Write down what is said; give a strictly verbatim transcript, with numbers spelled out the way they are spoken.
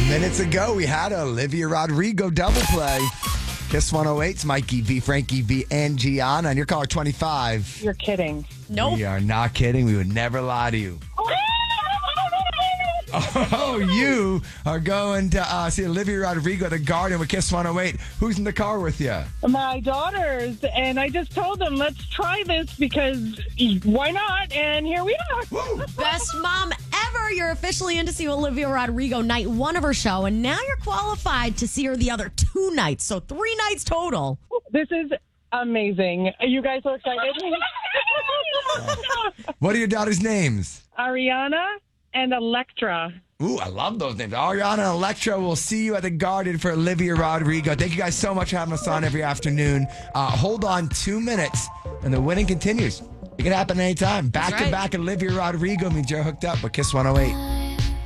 Minutes ago, we had Olivia Rodrigo double play. Kiss one oh eight's Mikey V, Frankie V, and Gianna. And your caller twenty-five. You're kidding. Nope. We are not kidding. We would never lie to you. Oh, you are going to uh, see Olivia Rodrigo at the Garden with Kiss one oh eight. Who's in the car with you? My daughters, and I just told them, let's try this because why not? And here we are. Woo. Best mom ever. You're officially in to see Olivia Rodrigo night one of her show, and now you're qualified to see her the other two nights. So three nights total. This is amazing. You guys are excited? What are your daughters' names? Ariana and Electra. Ooh, I love those names. Ariana and Electra will see you at the Garden for Olivia Rodrigo. Thank you guys so much for having us on every afternoon. Uh, hold on two minutes, and the winning continues. It can happen anytime. Back That's to right. back, Olivia Rodrigo means you're hooked up with Kiss one oh eight.